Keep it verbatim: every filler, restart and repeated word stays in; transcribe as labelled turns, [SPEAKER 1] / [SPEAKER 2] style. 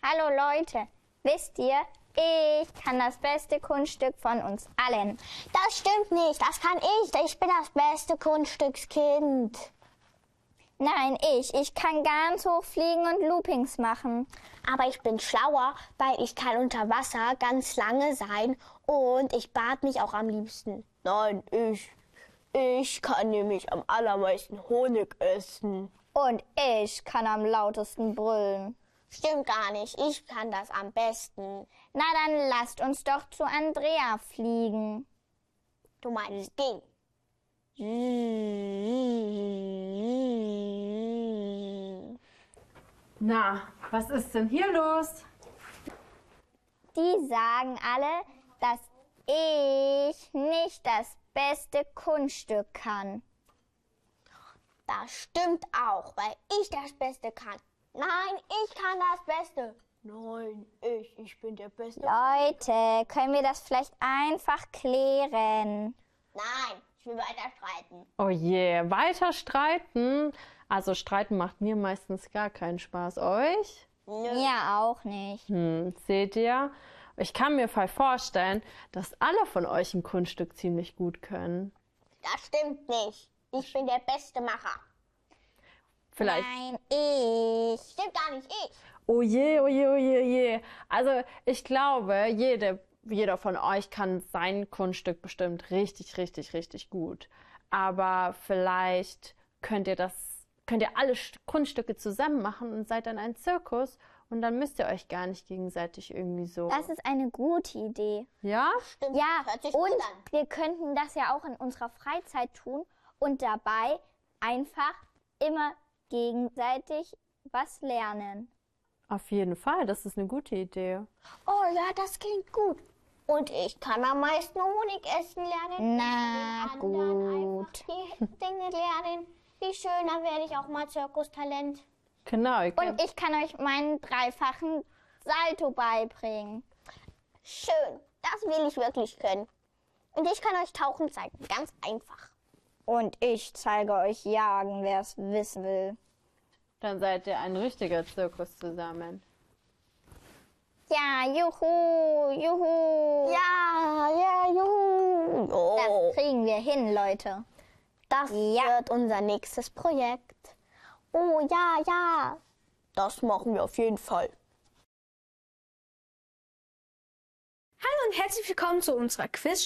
[SPEAKER 1] Hallo Leute, wisst ihr, ich kann das beste Kunststück von uns allen.
[SPEAKER 2] Das stimmt nicht, das kann ich. Ich bin das beste Kunststückskind.
[SPEAKER 1] Nein, ich. Ich kann ganz hoch fliegen und Loopings machen.
[SPEAKER 2] Aber ich bin schlauer, weil ich kann unter Wasser ganz lange sein und ich bad mich auch am liebsten.
[SPEAKER 3] Nein, ich. Ich kann nämlich am allermeisten Honig essen.
[SPEAKER 1] Und ich kann am lautesten brüllen.
[SPEAKER 2] Stimmt gar nicht, ich kann das am besten.
[SPEAKER 1] Na dann lasst uns doch zu Andrea fliegen.
[SPEAKER 2] Du meinst Ding.
[SPEAKER 4] Na, was ist denn hier los?
[SPEAKER 1] Die sagen alle, dass ich nicht das beste Kunststück kann.
[SPEAKER 2] Das stimmt auch, weil ich das Beste kann. Nein, ich kann das Beste.
[SPEAKER 3] Nein, ich. Ich bin der Beste.
[SPEAKER 1] Leute, können wir das vielleicht einfach klären?
[SPEAKER 2] Nein, ich will weiter streiten.
[SPEAKER 4] Oh je, weiter streiten? Also streiten macht mir meistens gar keinen Spaß. Euch?
[SPEAKER 1] Mir auch nicht.
[SPEAKER 4] Hm, seht ihr? Ich kann mir voll vorstellen, dass alle von euch ein Kunststück ziemlich gut können.
[SPEAKER 2] Das stimmt nicht. Ich bin der beste Macher.
[SPEAKER 4] Vielleicht.
[SPEAKER 1] Nein, ich.
[SPEAKER 2] Stimmt gar nicht, ich.
[SPEAKER 4] Oh je, oh je, oh je, oh je. Also ich glaube, jede, jeder von euch kann sein Kunststück bestimmt richtig, richtig, richtig gut. Aber vielleicht könnt ihr das, könnt ihr alle Kunststücke zusammen machen und seid dann ein Zirkus und dann müsst ihr euch gar nicht gegenseitig irgendwie so.
[SPEAKER 1] Das ist eine gute Idee.
[SPEAKER 4] Ja?
[SPEAKER 2] Stimmt,
[SPEAKER 1] Ja,
[SPEAKER 2] hört sich
[SPEAKER 1] und
[SPEAKER 2] gut an.
[SPEAKER 1] wir könnten das ja auch in unserer Freizeit tun und dabei einfach immer gegenseitig was lernen.
[SPEAKER 4] Auf jeden Fall, das ist eine gute Idee.
[SPEAKER 2] Oh ja, das klingt gut. Und ich kann am meisten Honig essen lernen.
[SPEAKER 1] Na
[SPEAKER 2] Ich will anderen
[SPEAKER 1] gut.
[SPEAKER 2] einfach die Dinge lernen. Wie schön, dann werde ich auch mal Zirkustalent.
[SPEAKER 4] Genau. Ihr könnt-
[SPEAKER 1] Und ich kann euch meinen dreifachen Salto beibringen.
[SPEAKER 2] Schön, das will ich wirklich können. Und ich kann euch Tauchen zeigen, ganz einfach.
[SPEAKER 1] Und ich zeige euch Jagen, wer es wissen will.
[SPEAKER 4] Dann seid ihr ein richtiger Zirkus zusammen.
[SPEAKER 1] Ja, juhu, juhu.
[SPEAKER 2] Ja, ja, juhu. Oh.
[SPEAKER 1] Das kriegen wir hin, Leute.
[SPEAKER 2] Das
[SPEAKER 1] Ja.
[SPEAKER 2] wird unser nächstes Projekt. Oh ja, ja.
[SPEAKER 3] Das machen wir auf jeden Fall.
[SPEAKER 5] Hallo und herzlich willkommen zu unserer Quiz